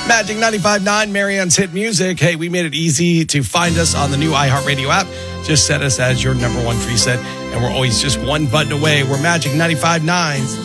Magic 95.9, Marianne's Hit Music. Hey, we made it easy to find us on the new iHeartRadio app. Just set us as your number one preset, and we're always just one button away. We're Magic 95.9.